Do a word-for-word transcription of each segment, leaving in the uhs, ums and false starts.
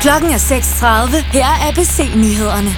Klokken er seks tredive. Her er A B C-nyhederne.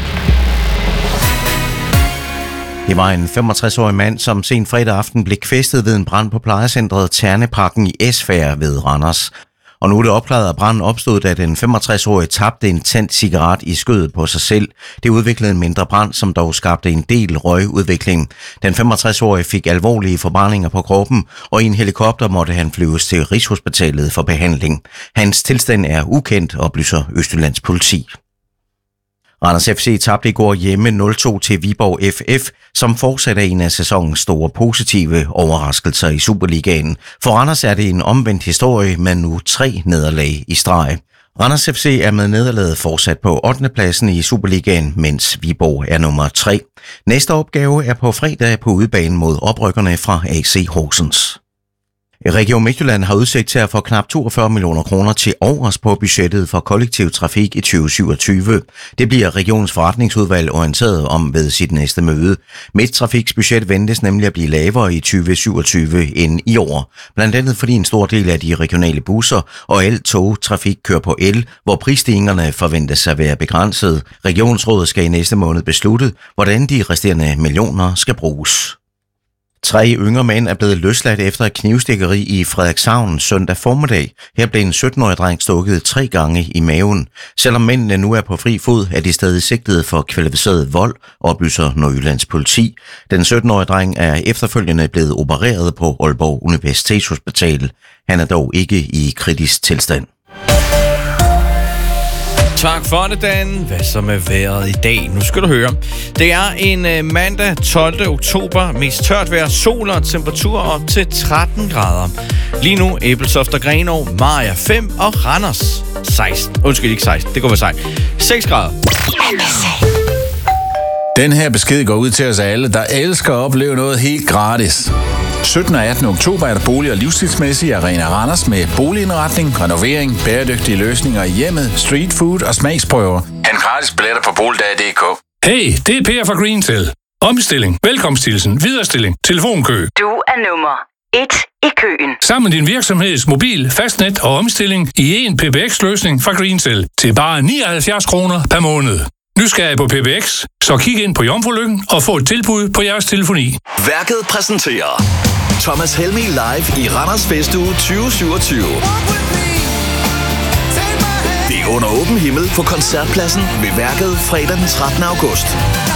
Det var en femogtres-årig mand, som sent fredag aften blev kvæstet ved en brand på plejecentret Terneparken i Esbjerg ved Randers. Og nu er det opklaret, at branden opstod, da den femogtres-årige tabte en tændt cigaret i skødet på sig selv. Det udviklede en mindre brand, som dog skabte en del røgudvikling. Den femogtres-årige fik alvorlige forbrændinger på kroppen, og i en helikopter måtte han flyves til Rigshospitalet for behandling. Hans tilstand er ukendt, oplyser Østjyllands politi. Randers F C tabte i går hjemme nul to til Viborg F F, som fortsat er en af sæsonens store positive overraskelser i Superligaen. For Randers er det en omvendt historie med nu tre nederlag i streg. Randers F C er med nederlaget fortsat på ottende pladsen i Superligaen, mens Viborg er nummer tre. Næste opgave er på fredag på udebane mod oprykkerne fra A C Horsens. Region Midtjylland har udsigt til at få knap toogfyrre millioner kroner til overs på budgettet for kollektiv trafik i tyve syvogtyve. Det bliver regionens forretningsudvalg orienteret om ved sit næste møde. Midttrafiks budget ventes nemlig at blive lavere i tyve syvogtyve end i år. Blandt andet fordi en stor del af de regionale busser og al togtrafik kører på el, hvor prisstigningerne forventes at være begrænset. Regionsrådet skal i næste måned beslutte, hvordan de resterende millioner skal bruges. Tre yngre mænd er blevet løsladt efter et knivstikkeri i Frederikshavn søndag formiddag. Her blev en sytten-årig dreng stukket tre gange i maven. Selvom mændene nu er på fri fod, er de stadig sigtet for kvalificeret vold, oplyser Nordjyllands politi. Den sytten-årige dreng er efterfølgende blevet opereret på Aalborg Universitetshospital. Han er dog ikke i kritisk tilstand. Tak for det, Dan. Hvad så med vejret i dag? Nu skal du høre. Det er en uh, mandag tolvte oktober. Mest tørt vejr, sol og temperatur op til tretten grader. Lige nu Ebeltoft og Grenaa, Mariager fem og Randers seksten. Undskyld, ikke seksten. Det går være sejt. seks grader. Den her besked går ud til os alle, der elsker at opleve noget helt gratis. syttende og attende oktober er der bolig- og livsstilsmæssig Arena Randers med boligindretning, renovering, bæredygtige løsninger i hjemmet, street food og smagsprøver. Han gratis billetter på boligdag punktum d k. Hey, det er Per fra Greentel. Omstilling, velkomststilling, viderestilling, telefonkø. Du er nummer et i køen. Sammen din virksomheds mobil, fastnet og omstilling i en P B X-løsning fra Greentel til bare nioghalvfjerds kroner per måned. Nysgerrig på P B X? Så kig ind på Jomfrulykken og få et tilbud på jeres telefoni. Værket præsenterer Thomas Helmig live i Randers Festuge tyve syvogtyve. Det er under åben himmel på Koncertpladsen ved Værket fredag den trettende august.